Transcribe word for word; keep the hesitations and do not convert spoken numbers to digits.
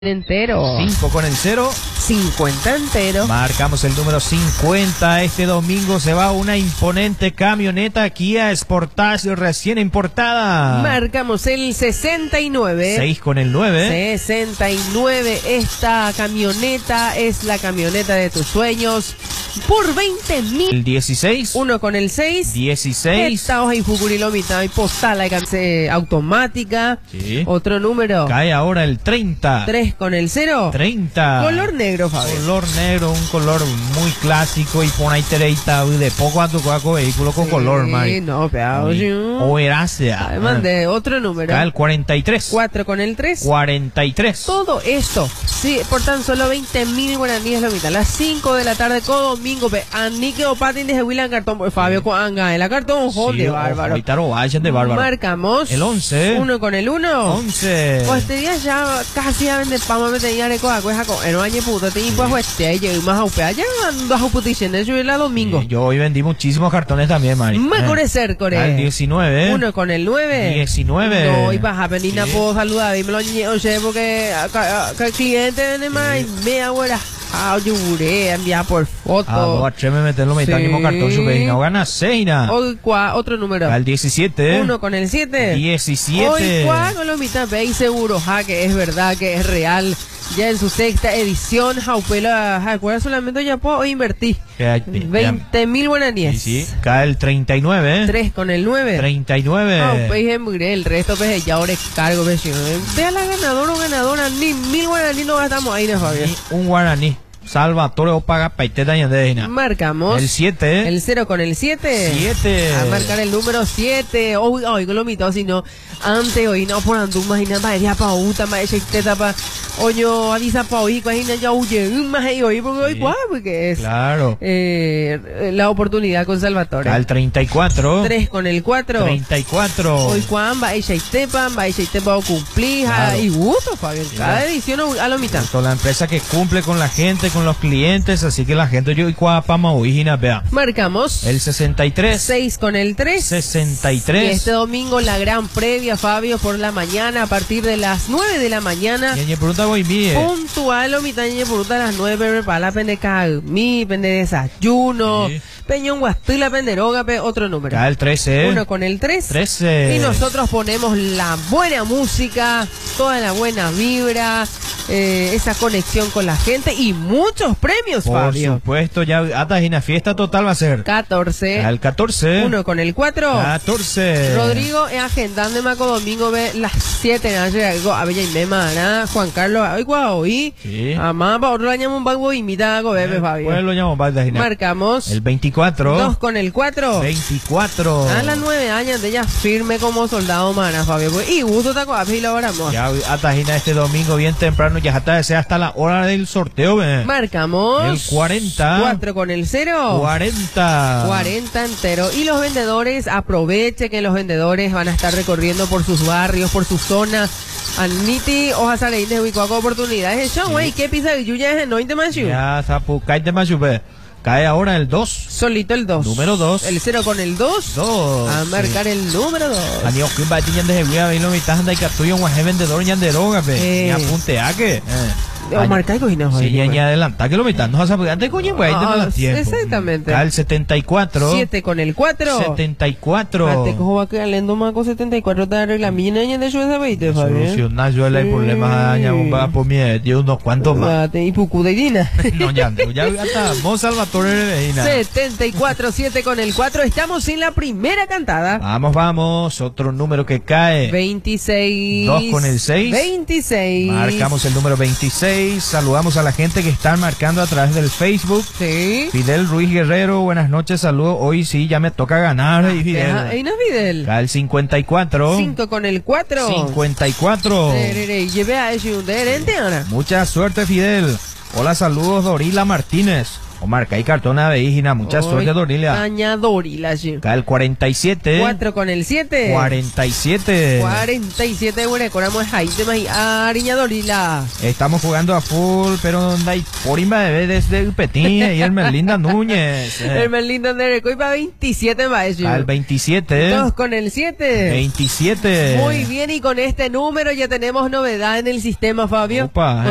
Entero. cinco con el cero. cincuenta entero. Marcamos el número cincuenta. Este domingo se va una imponente camioneta Kia Sportage recién importada. Marcamos el sesenta y nueve. seis con el nueve. sesenta y nueve. Esta camioneta es la camioneta de tus sueños. Por veinte mil. El dieciséis. Uno con el seis. dieciséis. Esta hoja y fucurilomita y postal eh, automática. Sí. Otro número. Cae ahora el treinta. tres con el cero. treinta. Color negro, Fabio. Color negro, un color muy clásico y pon ahí tereita de poco a tu cuaco vehículo con Sí, color, Mari. no, pero O eracia. además de otro número. Cae el cuarenta y tres. cuatro con el tres. cuarenta y tres. Todo esto, sí, por tan solo veinte mil guaraníes lo mitad. Las cinco de la tarde, cada domingo, ve, anique o patin de William Cartón, pues Fabio Coanga, el cartón, joder, bárbaro. Ahorita lo vayan de bárbaro. Marcamos. El once. Uno con el uno. once. Pues este día ya casi a vender pama me tenía de coja, coja, con el año puto, te pues este, yo más a upea, ya ando a uputición, eso es la domingo. Sí, yo hoy vendí muchísimos cartones también, Mari. Me core Eh. ser, core. Al diecinueve. Uno con el nueve. diecinueve. No, y baja, penina, Sí. puedo saludar, y me lo ñe, oye, porque acá, acá el cliente viene más y me ahora. Ah, yo juré, enviar por foto. A dos a tres me meten los mitad Sí. mismo cartón, su vecina. Gana seis, na. Hoy cua, otro número. Al diecisiete. Uno con el siete. diecisiete. Hoy cua con los mitad, veis seguro, ja, que es verdad, que es real. Ya en su sexta edición, Jaupela, ¿recuerda solamente ya puedo invertir? veinte mil guaraníes. Sí, sí. Cae el treinta y nueve. tres con el nueve. treinta y nueve. Jaupela, mire, el resto, pues, ya ahora es cargo, pues, vea la ganadora o ganadora, ni mil guaraníes no gastamos ahí, ¿no, Fabio? Un guaraní. Salvatore o paga paiteta y andedina. Marcamos. El siete. El cero con el siete. siete. A marcar el número siete. Hoy, hoy, con lo mitad, si no, antes, hoy, no, por andu, imagina, pa, ya pa, uta, ma, ese, teta, pa, oño, avisa pa, hoy, imagina, ya, huye, más ahí, hoy, porque hoy, cuál, porque es. Claro. Eh, la oportunidad con Salvatore. Al treinta y cuatro. tres con el cuatro. treinta y cuatro. Hoy, cuán, va, ese, tepa, va, ese, tepa, o cumplir, Claro. y gusto, Fabio, cada Claro. edición a lo mitad. Toda la empresa que cumple con la gente, con los clientes, así que la gente yo y cuapama uijina, vea. Marcamos. El sesenta y tres. seis con el tres. sesenta y Y tres. este domingo la gran previa, Fabio, por la mañana, a partir de las nueve de la mañana. Ñeñe pregunta voy mie. Puntual, o mitad ñe por a las nueve, para la pende mi pende desayuno, Sí. peñón guastila, penderoga, pe, otro número. Cae el trece. Uno con el tres. trece. Y nosotros ponemos la buena música, toda la buena vibra, eh, esa conexión con la gente y muchos premios, Por Fabio. supuesto, ya hasta una fiesta total va a ser. catorce. Al catorce. Uno con el cuatro. catorce. Rodrigo es agendando de Maco Domingo ve las siete algo a Bella y Mema, ¿no? Juan Carlos, ay guau, y Sí. amá para otro año un banco invita a bebé, Fabio. Pues lo llamo para Marcamos el veinticuatro. dos con el cuatro. veinticuatro. A las nueve años de ella firme como soldado mana, Fabio. Pues, y gusto taco a lo oramos. Ya atajina este domingo bien temprano, ya hasta desea hasta la hora del sorteo, ve. Marcamos El cuarenta. cuatro con el cero. cuarenta. cuarenta entero. Y los vendedores, aproveche que los vendedores van a estar recorriendo por sus barrios, por sus zonas. Aniti, hojas sareín de Huicuaco, oportunidades. Eso, güey, ¿qué pisa de Yuya es no Intemanchu? Ya, Zapu, cae machupe. Cae ahora el dos. Solito el dos. Número dos. El cero con el dos. dos. A marcar el número dos. Ani oskin ba tiñan de huia vino mitad anda y cartuyo un guaje vendedor ñan de droga, pe. Eh. Ni apunte a que. Eh. O marcar y cogina, Sí, ya, ya adelanta que lo mitad. No vas a poder. Antes coño, güey, Ah, antes tiempo. exactamente. Al setenta y cuatro. siete con el cuatro. setenta y cuatro. Ate cojo va a quedar lendo maco setenta y cuatro te arregla mi niña de su esa veinte, Fabio. Solucionar yo el problema Sí. ya bomba por mi de unos cuantos más. Ate y pucu de Dina. No, ya, ya hasta Mon Salvatore de Reina. setenta y cuatro, siete con el cuatro. Estamos en la primera cantada. Vamos, vamos. Otro número que cae. veintiséis. Dos con el seis. veintiséis. Marcamos el número veintiséis. Saludamos a la gente que están marcando a través del Facebook. Sí. Fidel Ruiz Guerrero, buenas noches, saludos. Hoy sí, ya me toca ganar. Ahí, Fidel. Deja- Ahí no, Fidel. Cae el cincuenta y cuatro. cinco con el cuatro. cincuenta y cuatro. Terere, lleve a ese un derente ahora. Mucha suerte, Fidel. Hola, saludos, Dorila Martínez. O marca y cartona de Hígina. Mucha suerte, Dorila. Añadorila, sí. Cae el cuarenta y siete. cuatro con el siete. cuarenta y siete. cuarenta y siete, bueno, coramos ahí, te más Ariñadorila. Estamos jugando a full, pero donde hay Porimba bebé desde el Petín y el Merlinda Núñez. Eh. El Merlindo de Recoy para veintisiete, maestro. Al veintisiete. dos con el siete. veintisiete. Muy bien, y con este número ya tenemos novedad en el sistema, Fabio. Opa.